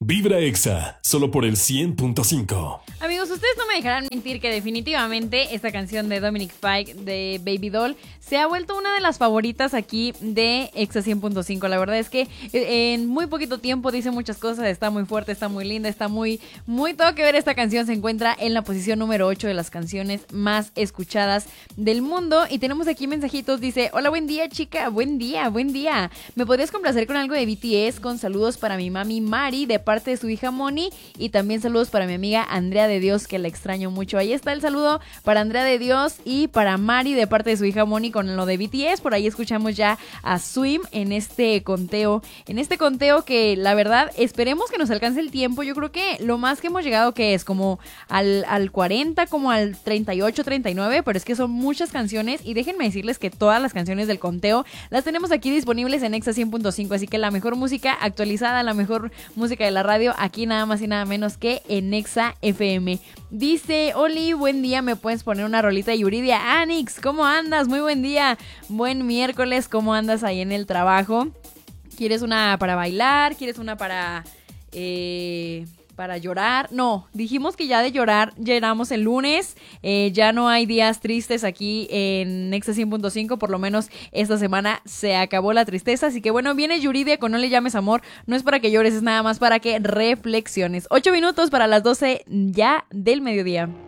Vibra Exa, solo por el 100.5. Amigos, ustedes no me dejarán mentir que definitivamente esta canción de Dominic Fike de Baby Doll se ha vuelto una de las favoritas aquí de Exa 100.5. La verdad es que en muy poquito tiempo dice muchas cosas, está muy fuerte, está muy linda, está muy todo que ver. Esta canción se encuentra en la posición número 8 de las canciones más escuchadas del mundo. Y tenemos aquí mensajitos, dice: hola, buen día chica, buen día. ¿Me podrías complacer con algo de BTS? Con saludos para mi mami Mari de parte de su hija Moni, y también saludos para mi amiga Andrea de Dios, que la extraño mucho. Ahí está el saludo para Andrea de Dios y para Mari de parte de su hija Moni con lo de BTS. Por ahí escuchamos ya a Swim en este conteo que la verdad esperemos que nos alcance el tiempo. Yo creo que lo más que hemos llegado que es como al 40, como al 38, 39, pero es que son muchas canciones y déjenme decirles que todas las canciones del conteo las tenemos aquí disponibles en Exa 100.5, así que la mejor música actualizada, la mejor música de la radio, aquí nada más y nada menos que en Exa FM. Dice: Oli, buen día, ¿me puedes poner una rolita de Yuridia? Anix, ¿cómo andas? Muy buen día, buen miércoles, ¿cómo andas ahí en el trabajo? ¿Quieres una para bailar? ¿Quieres una para llorar? No, dijimos que ya de llorar llenamos el lunes. Ya no hay días tristes aquí en Nexa 100.5, por lo menos esta semana se acabó la tristeza. Así que bueno, viene Yuridia con No le llames amor. No es para que llores, es nada más para que reflexiones. 8 minutos para las 12 ya del mediodía.